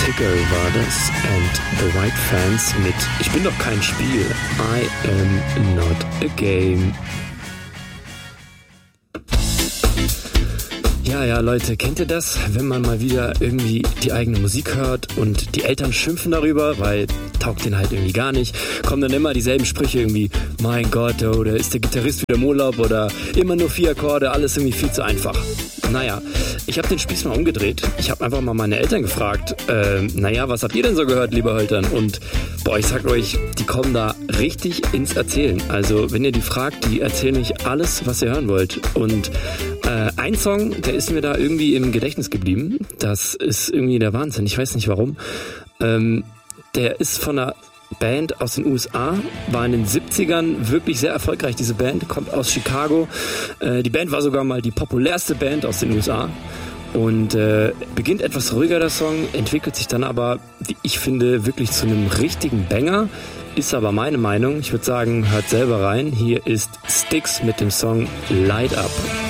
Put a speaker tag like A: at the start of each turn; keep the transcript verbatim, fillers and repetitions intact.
A: Tigger war das and The White Fans mit Ich bin doch kein Spiel, I am not a game. Ja, ja, Leute, kennt ihr das? Wenn man mal wieder irgendwie die eigene Musik hört und die Eltern schimpfen darüber, weil taugt denen halt irgendwie gar nicht, kommen dann immer dieselben Sprüche irgendwie, mein Gott, oder ist der Gitarrist wieder im Urlaub oder immer nur vier Akkorde, alles irgendwie viel zu einfach. Naja, ich habe den Spieß mal umgedreht. Ich habe einfach mal meine Eltern gefragt, äh, naja, was habt ihr denn so gehört, lieber Eltern? Und boah, ich sag euch, die kommen da richtig ins Erzählen. Also, wenn ihr die fragt, die erzählen euch alles, was ihr hören wollt. Und äh, ein Song, der ist mir da irgendwie im Gedächtnis geblieben. Das ist irgendwie der Wahnsinn. Ich weiß nicht warum. Ähm, der ist von einer Band aus den U S A, war in den siebzigern wirklich sehr erfolgreich. Diese Band kommt aus Chicago. Äh, die Band war sogar mal die populärste Band aus den U S A. Und äh, beginnt etwas ruhiger, der Song, entwickelt sich dann aber, wie ich finde, wirklich zu einem richtigen Banger. Ist aber meine Meinung. Ich würde sagen, hört selber rein. Hier ist Styx mit dem Song Light Up.